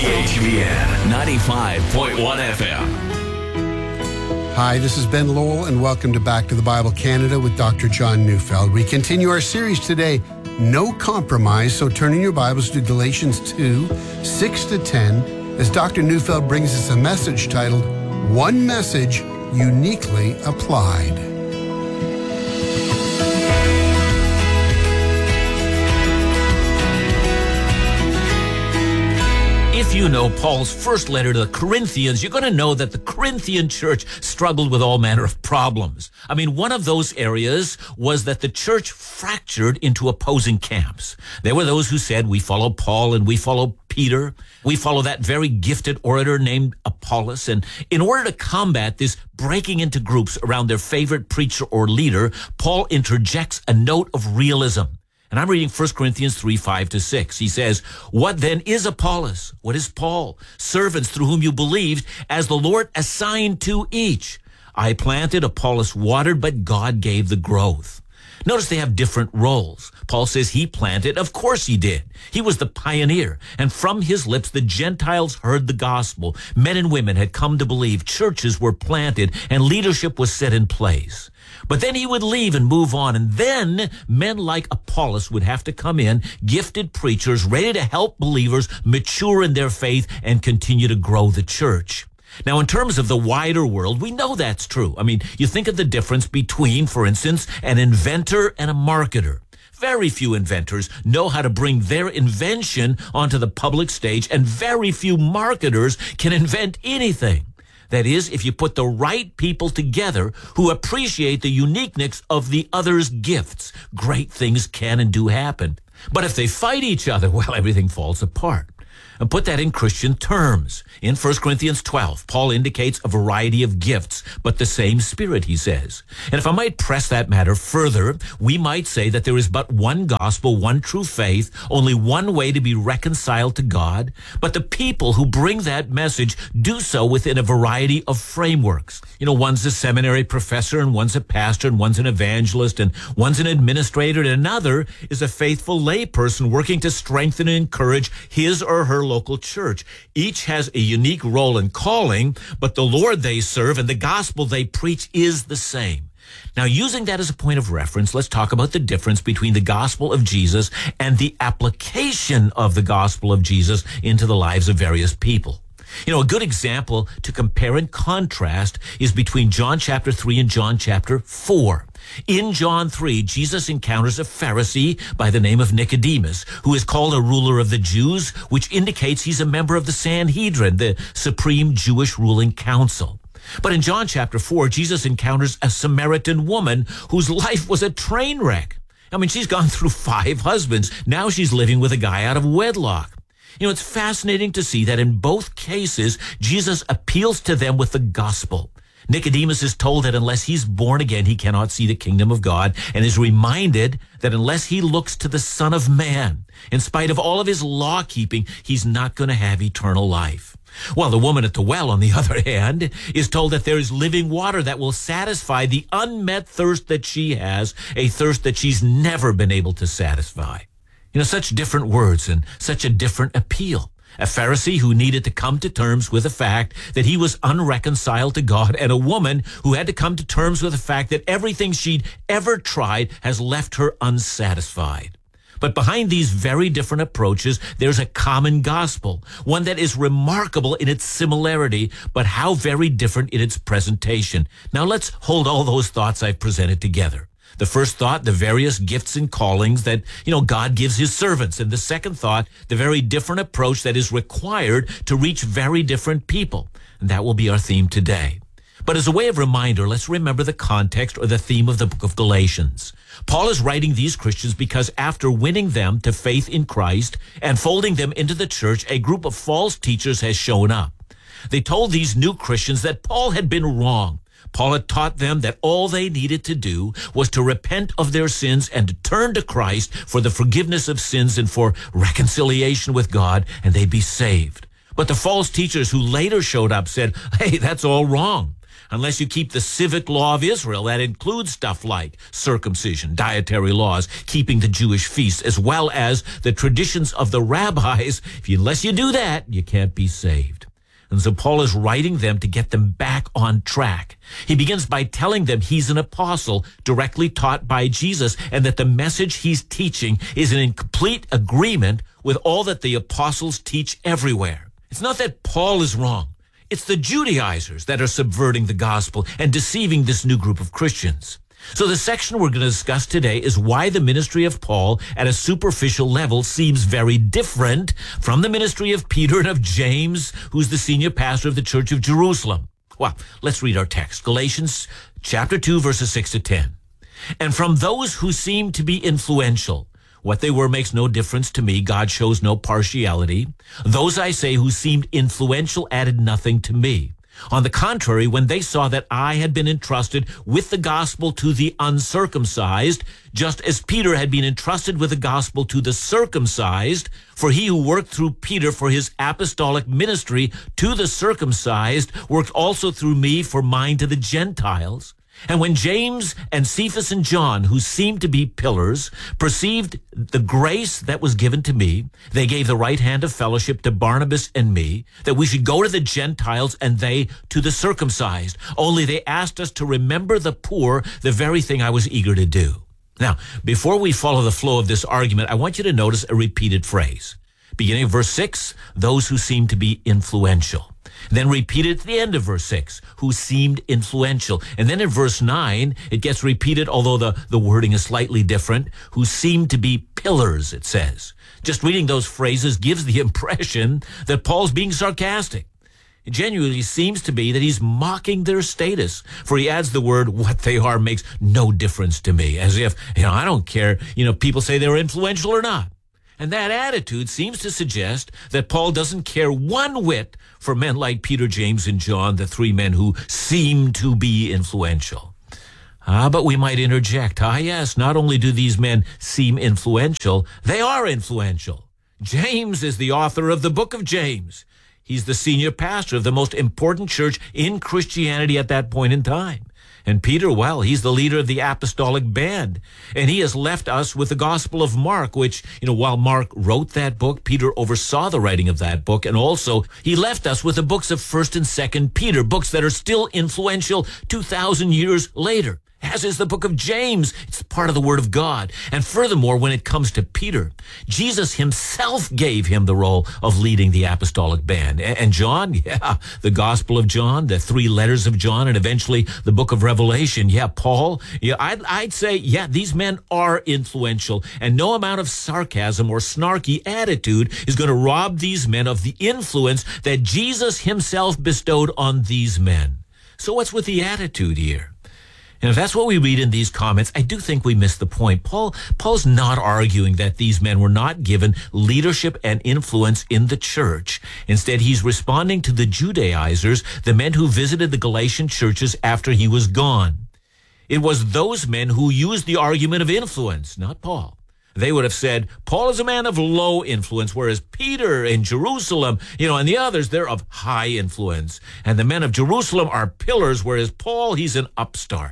THPN 95.1 FM. Hi, this is Ben Lowell, and welcome to Back to the Bible Canada with Dr. John Neufeld. We continue our series today, No Compromise, so turn in your Bibles to Galatians 2, 6 to 10, as Dr. Neufeld brings us a message titled, One Message Uniquely Applied. If you know Paul's first letter to the Corinthians, you're going to know that the Corinthian church struggled with all manner of problems. I mean, one of those areas was that the church fractured into opposing camps. There were those who said, we follow Paul and we follow Peter. We follow that very gifted orator named Apollos. And in order to combat this breaking into groups around their favorite preacher or leader, Paul interjects a note of realism. And I'm reading 1 Corinthians 3, 5 to 6. He says, what then is Apollos? What is Paul? Servants through whom you believed, as the Lord assigned to each. I planted, Apollos watered, but God gave the growth. Notice they have different roles. Paul says he planted. Of course he did. He was the pioneer. And from his lips, the Gentiles heard the gospel. Men and women had come to believe. Churches were planted and leadership was set in place. But then he would leave and move on. And then men like Apollos would have to come in, gifted preachers, ready to help believers mature in their faith and continue to grow the church. Now, in terms of the wider world, we know that's true. I mean, you think of the difference between, for instance, an inventor and a marketer. Very few inventors know how to bring their invention onto the public stage, and very few marketers can invent anything. That is, if you put the right people together who appreciate the uniqueness of the other's gifts, great things can and do happen. But if they fight each other, well, everything falls apart. And put that in Christian terms. In 1 Corinthians 12, Paul indicates a variety of gifts, but the same Spirit, he says. And if I might press that matter further, we might say that there is but one gospel, one true faith, only one way to be reconciled to God. But the people who bring that message do so within a variety of frameworks. You know, one's a seminary professor, and one's a pastor, and one's an evangelist, and one's an administrator, and another is a faithful layperson working to strengthen and encourage his or her local church. Each has a unique role and calling, but the Lord they serve and the gospel they preach is the same. Now, using that as a point of reference, let's talk about the difference between the gospel of Jesus and the application of the gospel of Jesus into the lives of various people. You know, a good example to compare and contrast is between John chapter 3 and John chapter 4. In John 3, Jesus encounters a Pharisee by the name of Nicodemus, who is called a ruler of the Jews, which indicates he's a member of the Sanhedrin, the supreme Jewish ruling council. But in John chapter 4, Jesus encounters a Samaritan woman whose life was a train wreck. I mean, she's gone through 5 husbands. Now she's living with a guy out of wedlock. You know, it's fascinating to see that in both cases, Jesus appeals to them with the gospel. Nicodemus is told that unless he's born again, he cannot see the kingdom of God, and is reminded that unless he looks to the Son of Man, in spite of all of his law-keeping, he's not going to have eternal life. Well, the woman at the well, on the other hand, is told that there is living water that will satisfy the unmet thirst that she has, a thirst that she's never been able to satisfy. You know, such different words and such a different appeal. A Pharisee who needed to come to terms with the fact that he was unreconciled to God, and a woman who had to come to terms with the fact that everything she'd ever tried has left her unsatisfied. But behind these very different approaches, there's a common gospel, one that is remarkable in its similarity, but how very different in its presentation. Now let's hold all those thoughts I've presented together. The first thought, the various gifts and callings that, God gives his servants. And the second thought, the very different approach that is required to reach very different people. And that will be our theme today. But as a way of reminder, let's remember the context or the theme of the book of Galatians. Paul is writing these Christians because after winning them to faith in Christ and folding them into the church, a group of false teachers has shown up. They told these new Christians that Paul had been wrong. Paul had taught them that all they needed to do was to repent of their sins and to turn to Christ for the forgiveness of sins and for reconciliation with God, and they'd be saved. But the false teachers who later showed up said, hey, that's all wrong. unless you keep the civic law of Israel. That includes stuff like circumcision, dietary laws, keeping the Jewish feasts, as well as the traditions of the rabbis. Unless you do that, you can't be saved. And so Paul is writing them to get them back on track. He begins by telling them he's an apostle directly taught by Jesus, and that the message he's teaching is in complete agreement with all that the apostles teach everywhere. It's not that Paul is wrong. It's the Judaizers that are subverting the gospel and deceiving this new group of Christians. So the section we're going to discuss today is why the ministry of Paul at a superficial level seems very different from the ministry of Peter and of James, who's the senior pastor of the Church of Jerusalem. Well, let's read our text. Galatians chapter 2, verses 6 to 10. And from those who seem to be influential, what they were makes no difference to me. God shows no partiality. Those, I say, who seemed influential added nothing to me. On the contrary, when they saw that I had been entrusted with the gospel to the uncircumcised, just as Peter had been entrusted with the gospel to the circumcised, for he who worked through Peter for his apostolic ministry to the circumcised worked also through me for mine to the Gentiles. And when James and Cephas and John, who seemed to be pillars, perceived the grace that was given to me, they gave the right hand of fellowship to Barnabas and me, that we should go to the Gentiles and they to the circumcised. Only they asked us to remember the poor, the very thing I was eager to do. Now, before we follow the flow of this argument, I want you to notice a repeated phrase. Beginning of verse 6, those who seem to be influential. Then repeated at the end of verse 6, who seemed influential. And then in verse 9, it gets repeated, although the wording is slightly different, who seemed to be pillars, it says. Just reading those phrases gives the impression that Paul's being sarcastic. It genuinely seems to be that he's mocking their status, for he adds the word, what they are makes no difference to me, as if, I don't care, people say they're influential or not. And that attitude seems to suggest that Paul doesn't care one whit for men like Peter, James, and John, the three men who seem to be influential. But we might interject, yes, not only do these men seem influential, they are influential. James is the author of the book of James. He's the senior pastor of the most important church in Christianity at that point in time. And Peter, well, he's the leader of the apostolic band. And he has left us with the Gospel of Mark, which, while Mark wrote that book, Peter oversaw the writing of that book. And also, he left us with the books of 1st and 2nd Peter, books that are still influential 2,000 years later. As is the book of James. It's part of the Word of God. And furthermore, when it comes to Peter, Jesus himself gave him the role of leading the apostolic band. And John, the Gospel of John, the 3 letters of John, and eventually the book of Revelation. Paul, I'd say, these men are influential. And no amount of sarcasm or snarky attitude is going to rob these men of the influence that Jesus himself bestowed on these men. So what's with the attitude here? And if that's what we read in these comments, I do think we miss the point. Paul's not arguing that these men were not given leadership and influence in the church. Instead, he's responding to the Judaizers, the men who visited the Galatian churches after he was gone. It was those men who used the argument of influence, not Paul. They would have said, Paul is a man of low influence, whereas Peter in Jerusalem, and the others, they're of high influence. And the men of Jerusalem are pillars, whereas Paul, he's an upstart.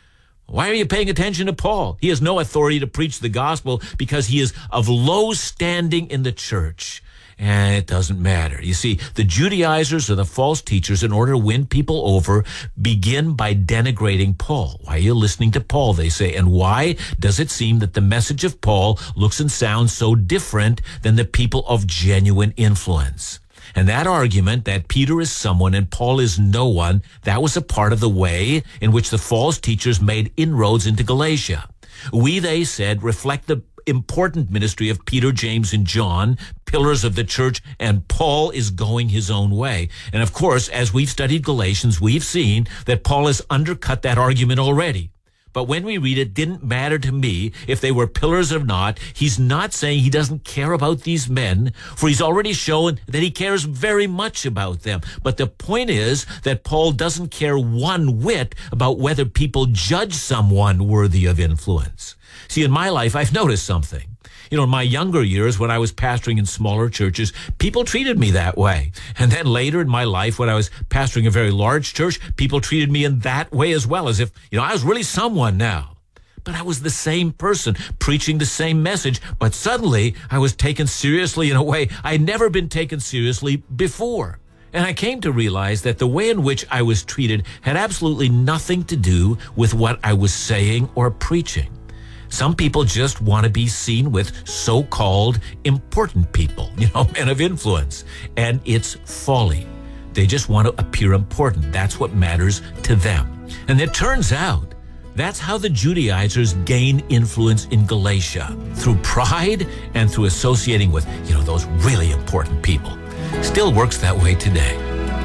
Why are you paying attention to Paul? He has no authority to preach the gospel because he is of low standing in the church. And it doesn't matter. You see, the Judaizers or the false teachers, in order to win people over, begin by denigrating Paul. Why are you listening to Paul, they say? And why does it seem that the message of Paul looks and sounds so different than the people of genuine influence? And that argument that Peter is someone and Paul is no one, that was a part of the way in which the false teachers made inroads into Galatia. We, they said, reflect the important ministry of Peter, James, and John, pillars of the church, and Paul is going his own way. And of course, as we've studied Galatians, we've seen that Paul has undercut that argument already. But when we read it, didn't matter to me if they were pillars or not. He's not saying he doesn't care about these men, for he's already shown that he cares very much about them. But the point is that Paul doesn't care one whit about whether people judge someone worthy of influence. See, in my life, I've noticed something. In my younger years, when I was pastoring in smaller churches, people treated me that way. And then later in my life, when I was pastoring a very large church, people treated me in that way as well, as if, I was really someone now. But I was the same person, preaching the same message, but suddenly I was taken seriously in a way I'd never been taken seriously before. And I came to realize that the way in which I was treated had absolutely nothing to do with what I was saying or preaching. Some people just want to be seen with so-called important people, men of influence. And it's folly. They just want to appear important. That's what matters to them. And it turns out that's how the Judaizers gain influence in Galatia, through pride and through associating with, those really important people. Still works that way today.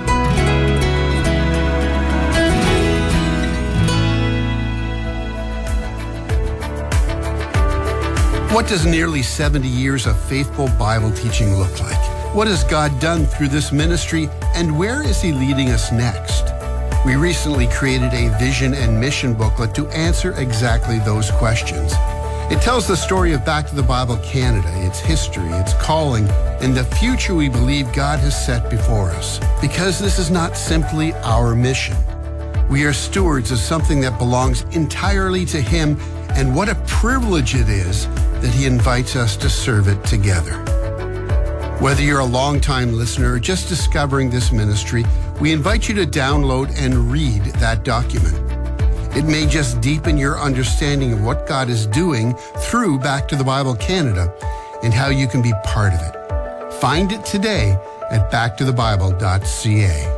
What does nearly 70 years of faithful Bible teaching look like? What has God done through this ministry, and where is He leading us next? We recently created a vision and mission booklet to answer exactly those questions. It tells the story of Back to the Bible Canada, its history, its calling, and the future we believe God has set before us. Because this is not simply our mission. We are stewards of something that belongs entirely to Him, and what a privilege it is that He invites us to serve it together. Whether you're a longtime listener or just discovering this ministry, we invite you to download and read that document. It may just deepen your understanding of what God is doing through Back to the Bible Canada and how you can be part of it. Find it today at backtothebible.ca.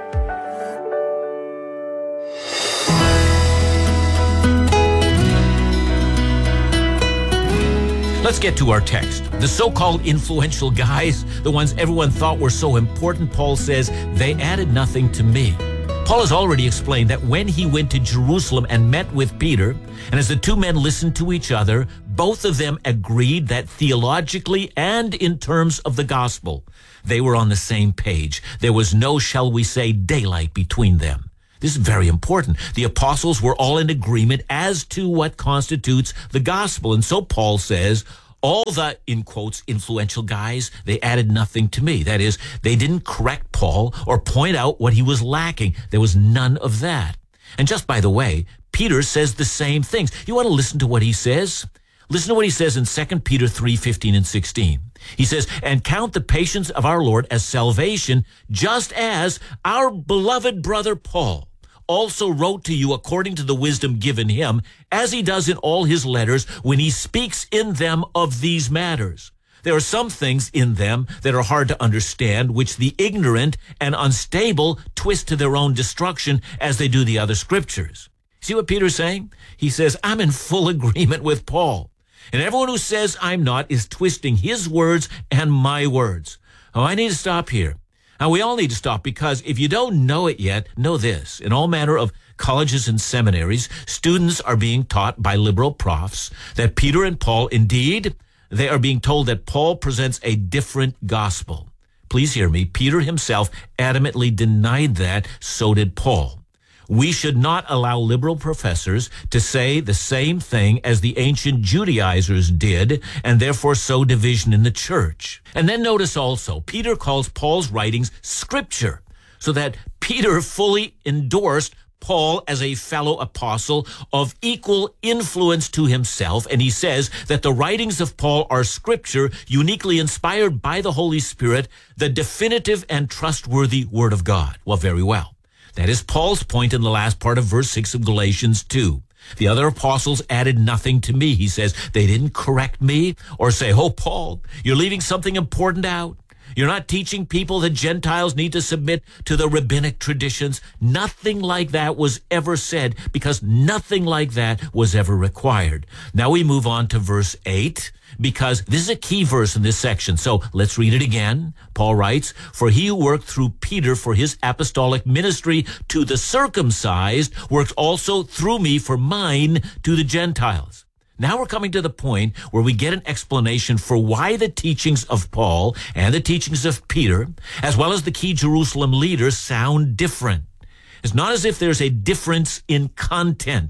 Let's get to our text. The so-called influential guys, the ones everyone thought were so important, Paul says, they added nothing to me. Paul has already explained that when he went to Jerusalem and met with Peter, and as the two men listened to each other, both of them agreed that theologically and in terms of the gospel, they were on the same page. There was no, shall we say, daylight between them. This is very important. The apostles were all in agreement as to what constitutes the gospel. And so Paul says, all the, in quotes, influential guys, they added nothing to me. That is, they didn't correct Paul or point out what he was lacking. There was none of that. And just by the way, Peter says the same things. You want to listen to what he says? Listen to what he says in 2 Peter 3:15 and 16. He says, and count the patience of our Lord as salvation, just as our beloved brother Paul also wrote to you according to the wisdom given him, as he does in all his letters when he speaks in them of these matters. There are some things in them that are hard to understand, which the ignorant and unstable twist to their own destruction as they do the other scriptures. See what Peter's saying? He says, I'm in full agreement with Paul. And everyone who says I'm not is twisting his words and my words. Oh, I need to stop here. Now, we all need to stop, because if you don't know it yet, know this. In all manner of colleges and seminaries, students are being taught by liberal profs that Peter and Paul, indeed, they are being told that Paul presents a different gospel. Please hear me. Peter himself adamantly denied that. So did Paul. We should not allow liberal professors to say the same thing as the ancient Judaizers did, and therefore sow division in the church. And then notice also, Peter calls Paul's writings scripture, so that Peter fully endorsed Paul as a fellow apostle of equal influence to himself, and he says that the writings of Paul are scripture, uniquely inspired by the Holy Spirit, the definitive and trustworthy Word of God. Well, very well. That is Paul's point in the last part of verse 6 of Galatians 2. The other apostles added nothing to me. He says they didn't correct me or say, oh, Paul, you're leaving something important out. You're not teaching people that Gentiles need to submit to the rabbinic traditions. Nothing like that was ever said, because nothing like that was ever required. Now we move on to verse 8, because this is a key verse in this section. So let's read it again. Paul writes, for he who worked through Peter for his apostolic ministry to the circumcised worked also through me for mine to the Gentiles. Now we're coming to the point where we get an explanation for why the teachings of Paul and the teachings of Peter, as well as the key Jerusalem leaders, sound different. It's not as if there's a difference in content.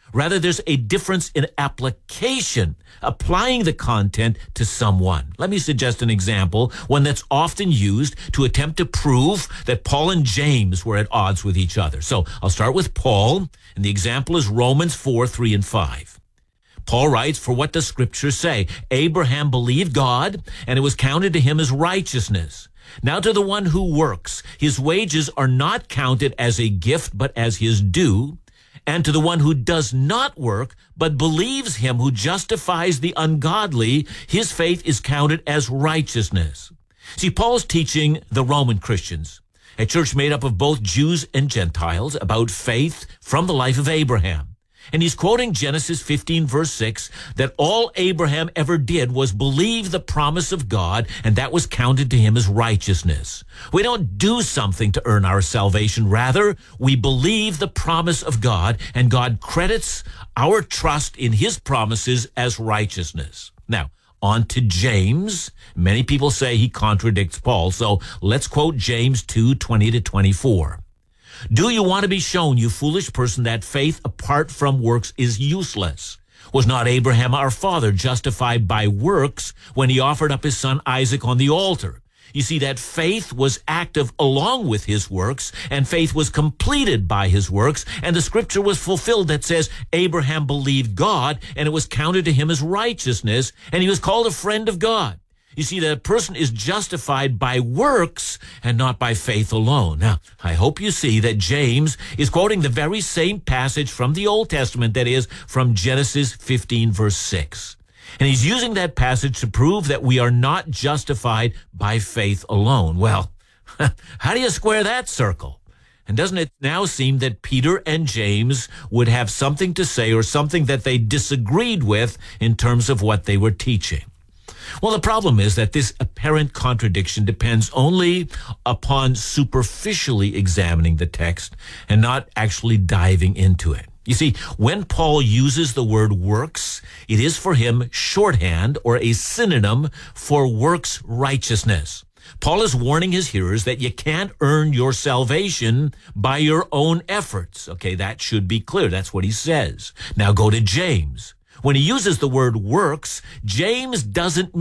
Rather, there's a difference in application, applying the content to someone. Let me suggest an example, one that's often used to attempt to prove that Paul and James were at odds with each other. So I'll start with Paul, and the example is Romans 4, 3, and 5. Paul writes, "For what does Scripture say? Abraham believed God, and it was counted to him as righteousness. Now to the one who works, his wages are not counted as a gift, but as his due. And to the one who does not work, but believes him who justifies the ungodly, his faith is counted as righteousness." See, Paul's teaching the Roman Christians, a church made up of both Jews and Gentiles, about faith from the life of Abraham. And he's quoting Genesis 15, verse 6, that all Abraham ever did was believe the promise of God, and that was counted to him as righteousness. We don't do something to earn our salvation. Rather, we believe the promise of God, and God credits our trust in his promises as righteousness. Now, on to James. Many people say he contradicts Paul, so let's quote James 2, 20 to 24. "Do you want to be shown, you foolish person, that faith apart from works is useless? Was not Abraham our father justified by works when he offered up his son Isaac on the altar? You see that faith was active along with his works, and faith was completed by his works, and the scripture was fulfilled that says, Abraham believed God, and it was counted to him as righteousness, and he was called a friend of God." You see, that a person is justified by works and not by faith alone. Now, I hope you see that James is quoting the very same passage from the Old Testament, that is, from Genesis 15, verse 6. And he's using that passage to prove that we are not justified by faith alone. Well, how do you square that circle? And doesn't it now seem that Peter and James would have something to say, or something that they disagreed with in terms of what they were teaching? Well, the problem is that this apparent contradiction depends only upon superficially examining the text and not actually diving into it. You see, when Paul uses the word works, it is for him shorthand or a synonym for works righteousness. Paul is warning his hearers that you can't earn your salvation by your own efforts. Okay, that should be clear. That's what he says. Now go to James. When he uses the word works, James doesn't